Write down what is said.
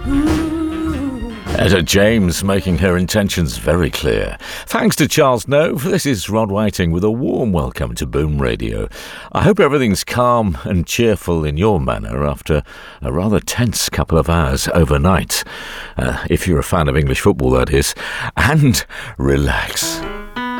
Etta James making her intentions very clear. Thanks to Charles Nove, this is Rod Whiting with a warm welcome to Boom Radio. I hope everything's calm and cheerful in your manner after a rather tense couple of hours overnight. If you're a fan of English football, that is. And relax.